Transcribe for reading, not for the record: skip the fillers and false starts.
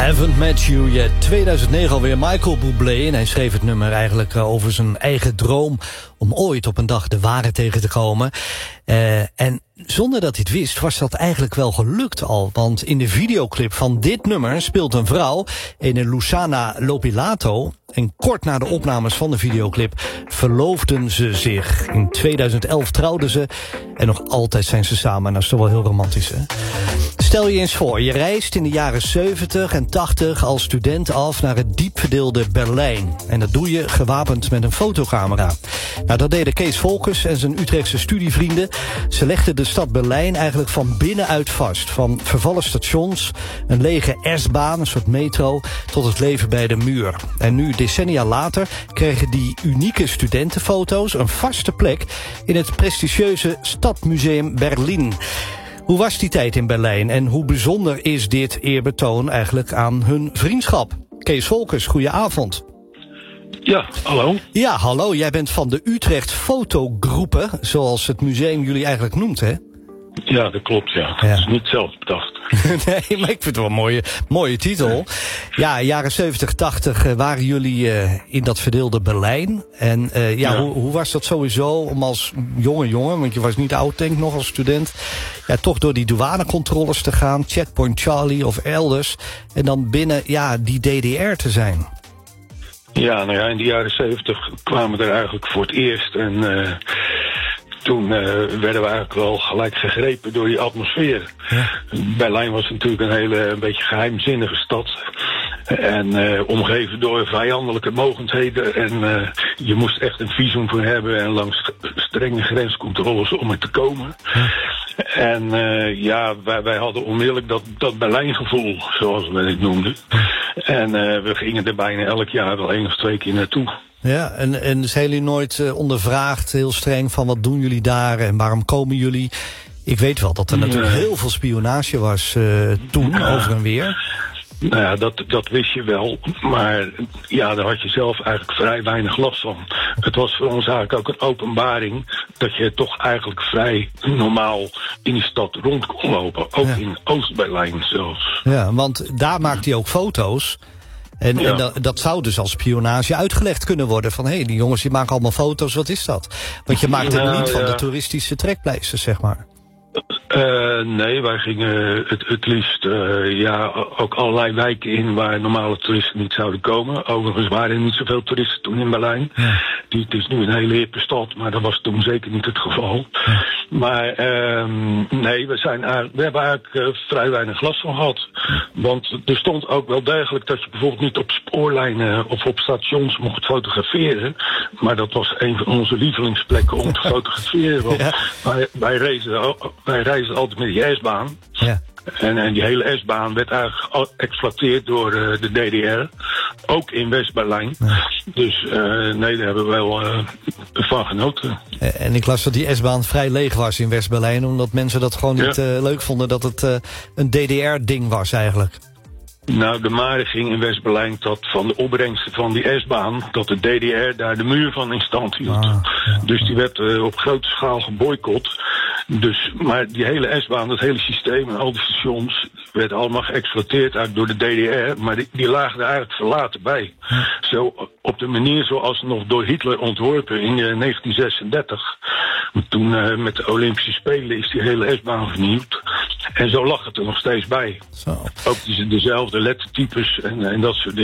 Haven't Met You Yet. 2009 alweer Michael Bublé. En hij schreef het nummer eigenlijk over zijn eigen droom om ooit op een dag de ware tegen te komen. En zonder dat hij het wist, was dat eigenlijk wel gelukt al. Want in de videoclip van dit nummer speelt een vrouw, een Luciana Lopilato. En kort na de opnames van de videoclip verloofden ze zich. In 2011 trouwden ze en nog altijd zijn ze samen. En dat is toch wel heel romantisch, hè? Stel je eens voor, je reist in de jaren 70 en 80 als student af naar het diepverdeelde Berlijn. En dat doe je gewapend met een fotocamera. Nou, dat deden Kees Volkers en zijn Utrechtse studievrienden. Ze legden de stad Berlijn eigenlijk van binnenuit vast. Van vervallen stations, een lege S-baan, een soort metro, tot het leven bij de muur. En nu, decennia later, kregen die unieke studentenfoto's een vaste plek in het prestigieuze Stadmuseum Berlin. Hoe was die tijd in Berlijn en hoe bijzonder is dit eerbetoon eigenlijk aan hun vriendschap? Kees Volkers, goedenavond. Ja, hallo. Ja, hallo. Jij bent van de Utrecht Fotogroepen, zoals het museum jullie eigenlijk noemt, hè? Ja, dat klopt, ja. Dat is niet zelf bedacht. Nee, maar ik vind het wel een mooie titel. Ja, jaren 70, 80 waren jullie in dat verdeelde Berlijn. En hoe was dat sowieso om als jonge jongen, want je was niet oud denk ik nog als student, ja, toch door die douanecontroles te gaan, Checkpoint Charlie of elders, en dan binnen die DDR te zijn? Ja, nou ja, in de jaren 70 kwamen we er eigenlijk voor het eerst en toen werden we eigenlijk wel gelijk gegrepen door die atmosfeer. Ja. Berlijn was natuurlijk een beetje geheimzinnige stad. En omgeven door vijandelijke mogendheden. En je moest echt een visum voor hebben en langs strenge grenscontroles om er te komen. Ja. En wij hadden onmiddellijk dat Berlijngevoel, zoals we het noemden. En we gingen er bijna elk jaar wel 1 of 2 keer naartoe. Ja, en zijn jullie nooit ondervraagd, heel streng, van wat doen jullie daar en waarom komen jullie? Ik weet wel dat er natuurlijk heel veel spionage was toen, over en weer. Nou ja, dat wist je wel, maar ja, daar had je zelf eigenlijk vrij weinig last van. Het was voor ons eigenlijk ook een openbaring dat je toch eigenlijk vrij normaal in die stad rond kon lopen. Ook in Oost-Berlijn zelfs. Ja, want daar maakte hij ook foto's. En dat zou dus als spionage uitgelegd kunnen worden. Van die jongens die maken allemaal foto's, wat is dat? Want je maakt het niet van de toeristische trekpleisters, zeg maar. Nee, wij gingen het liefst ook allerlei wijken in waar normale toeristen niet zouden komen. Overigens waren er niet zoveel toeristen toen in Berlijn. Ja. Het is nu een hele hippe stad, maar dat was toen zeker niet het geval. Ja. Maar nee, we hebben eigenlijk vrij weinig last van gehad. Want er stond ook wel degelijk dat je bijvoorbeeld niet op spoorlijnen of op stations mocht fotograferen. Maar dat was een van onze lievelingsplekken om te fotograferen. Want wij reizen altijd met die S-baan. Ja. En die hele S-baan werd eigenlijk geëxploiteerd door de DDR. Ook in West-Berlijn. Ja. Dus nee, daar hebben we wel van genoten. En ik las dat die S-baan vrij leeg was in West-Berlijn, omdat mensen dat gewoon niet leuk vonden dat het een DDR-ding was eigenlijk. Nou, de mare ging in West-Berlijn dat van de opbrengsten van die S-baan, dat de DDR daar de muur van in stand hield. Dus die werd op grote schaal geboycott. Dus, maar die hele S-baan, dat hele systeem en al die stations werden allemaal geëxploiteerd uit door de DDR, maar die lagen er eigenlijk verlaten bij. Zo op de manier zoals nog door Hitler ontworpen in 1936. Toen met de Olympische Spelen is die hele S-baan vernieuwd. En zo lag het er nog steeds bij. Zo. Ook dezelfde lettertypes en dat soort dingen.